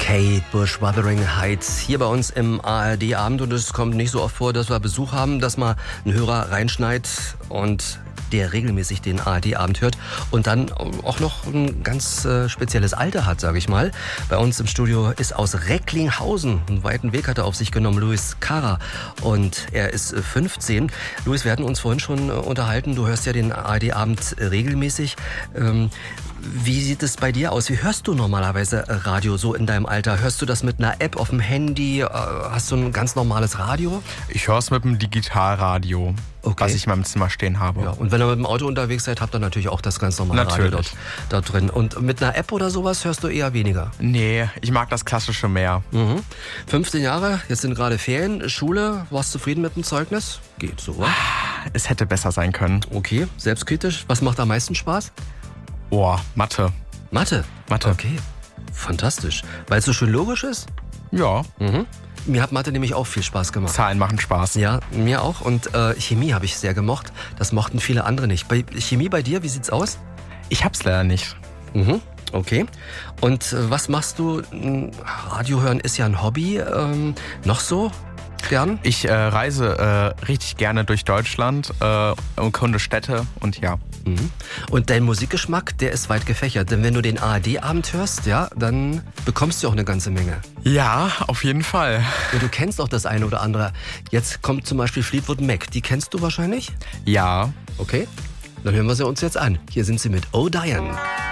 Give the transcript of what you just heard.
Kate Bush, Wuthering Heights, hier bei uns im ARD-Abend. Und es kommt nicht so oft vor, dass wir Besuch haben, dass mal ein Hörer reinschneit und der regelmäßig den ARD-Abend hört und dann auch noch ein ganz spezielles Alter hat, sage ich mal. Bei uns im Studio ist aus Recklinghausen, einen weiten Weg hat er auf sich genommen, Luis Kara, und er ist 15. Luis, wir hatten uns vorhin schon unterhalten, du hörst ja den ARD-Abend regelmäßig. Wie sieht es bei dir aus? Wie hörst du normalerweise Radio so in deinem Alter? Hörst du das mit einer App auf dem Handy? Hast du ein ganz normales Radio? Ich höre es mit dem Digitalradio, was ich in meinem Zimmer stehen habe. Ja, und wenn ihr mit dem Auto unterwegs seid, habt ihr natürlich auch das ganz normale Radio dort drin. Und mit einer App oder sowas hörst du eher weniger? Nee, ich mag das Klassische mehr. 15 Jahre, jetzt sind gerade Ferien, Schule. Warst du zufrieden mit dem Zeugnis? Geht so, oder? Es hätte besser sein können. Okay, selbstkritisch. Was macht am meisten Spaß? Oh, Mathe. Mathe? Mathe. Okay, fantastisch. Weil es so schön logisch ist? Ja. Mir hat Mathe nämlich auch viel Spaß gemacht. Zahlen machen Spaß. Ja, mir auch. Und Chemie habe ich sehr gemocht. Das mochten viele andere nicht. Bei Chemie bei dir, wie sieht's aus? Ich hab's leider nicht. Okay. Und was machst du? Radio hören ist ja ein Hobby. Noch so gern? Ich reise richtig gerne durch Deutschland und kunde Städte und ja. Und dein Musikgeschmack, der ist weit gefächert. Denn wenn du den ARD-Abend hörst, ja, dann bekommst du auch eine ganze Menge. Ja, auf jeden Fall. Und du kennst auch das eine oder andere. Jetzt kommt zum Beispiel Fleetwood Mac. Die kennst du wahrscheinlich? Ja. Okay, dann hören wir sie uns jetzt an. Hier sind sie mit Oh Diane.